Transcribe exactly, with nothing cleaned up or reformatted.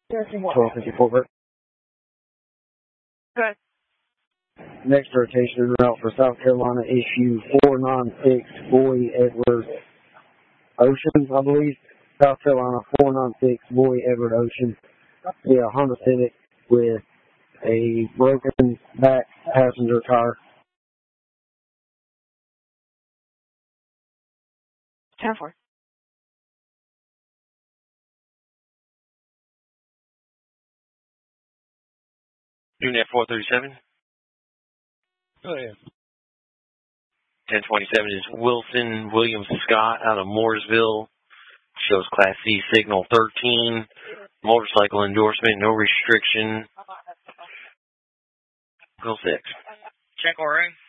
twelve fifty-four. Good. Next rotation route for South Carolina, issue four nine six, Boy Edward Ocean, I believe. South Carolina, four nine six, Boy Edward Ocean. Yeah, Honda Civic with a broken back passenger tire. ten four. Unit four thirty-seven. Go ahead. ten twenty-seven is Wilson William Scott out of Mooresville. Shows Class C signal thirteen. Motorcycle endorsement, no restriction. Bill six. Check or ring.